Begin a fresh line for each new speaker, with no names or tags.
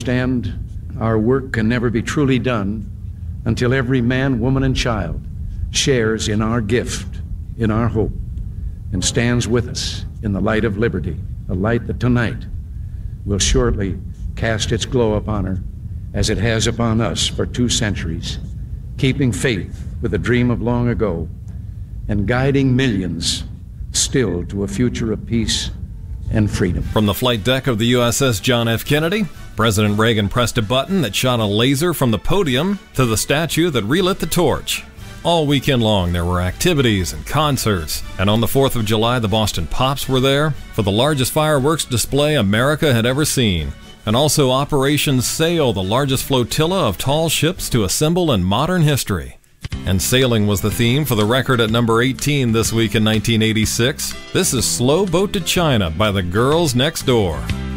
understand our work can never be truly done until every man, woman, and child shares in our gift, in our hope, and stands with us in the light of liberty, a light that tonight will shortly cast its glow upon her as it has upon us for 2 centuries, keeping faith with a dream of long ago and guiding millions still to a future of peace and freedom.
From the flight deck of the USS John F. Kennedy, President Reagan pressed a button that shot a laser from the podium to the statue that relit the torch. All weekend long there were activities and concerts, and on the 4th of July the Boston Pops were there for the largest fireworks display America had ever seen, and also Operation Sail, the largest flotilla of tall ships to assemble in modern history. And sailing was the theme for the record at number 18 this week in 1986. This is Slow Boat to China by the Girls Next Door.